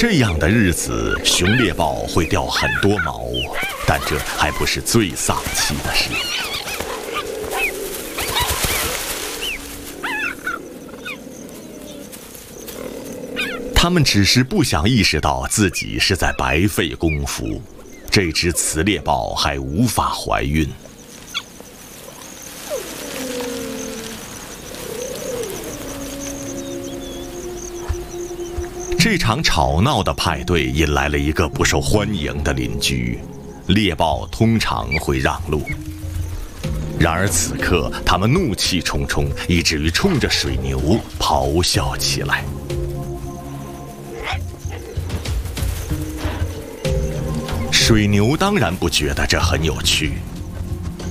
这样的日子，雄猎豹会掉很多毛，但这还不是最丧气的事。他们只是不想意识到自己是在白费功夫。这只雌猎豹还无法怀孕。这场吵闹的派对引来了一个不受欢迎的邻居。猎豹通常会让路，然而此刻他们怒气冲冲，以至于冲着水牛咆哮起来。水牛当然不觉得这很有趣，